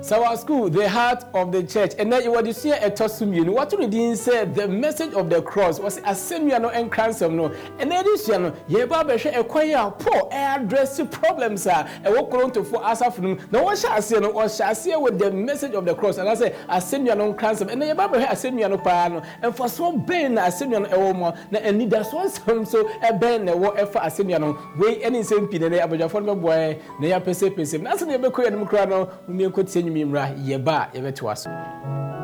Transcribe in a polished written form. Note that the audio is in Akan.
So our school, the heart of the church, and then you were this year at Tosum. What we didn't say, the message of the cross was a semiano and cancer, no, and then this year, yeah, Baba, a choir, poor address problems are a walk around to for us afternoon. No one shall see, no one shall see with the message of the cross, and I say, a semiano cancer, and then Baba has semiano pano, and for some ben, a semiano elmo, and need us one so a ben, a war for a semiano, way any same pin, and they have a former boy, they are perceiving. That's the Beco and Mucrano, whom you could send me, Yeba, ever to us.